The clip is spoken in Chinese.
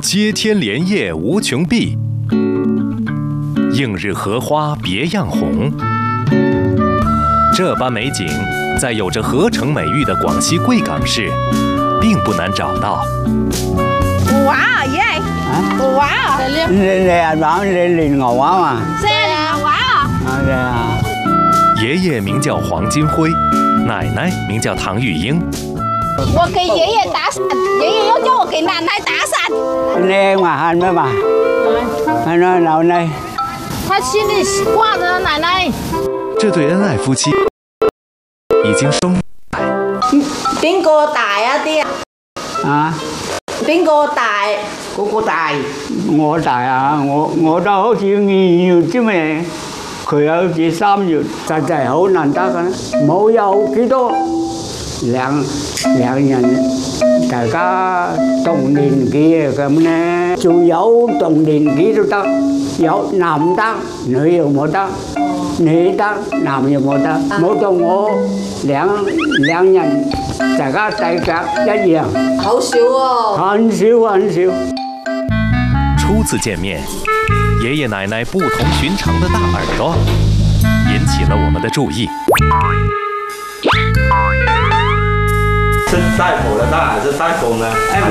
接天莲叶无穷碧，映日荷花别样红。这般美景，在有着河城美誉的广西贵港市，并不难找到。 哇耶！哇！ 你講你練牛話嘛？ 是啊，哇啊！ 係啊。 爺爺名叫黃金輝，奶奶名叫唐玉英。 我給爺爺打傘，爺爺又叫我給奶奶打傘。 靚嘛，係咩嘛？係咯，老奶。 他心裡掛着奶奶。 這對恩愛夫妻已經生。 邊個大啊啲啊？ 啊？ 邊個大？ 嗰個大。我大啊！我都好似2月啫咩？佢好似3月，實在好難得㗎。冇有幾多兩人大家同年紀咁咧，仲有同年紀都得，有男得女又冇得，女得男又冇得，冇到我兩人大家體格一樣。 好少哦。 很少很少。 初次見面，爺爺奶奶不同尋常的大耳朵，引起了我們的注意。 是帶頭的大還是帶風呢？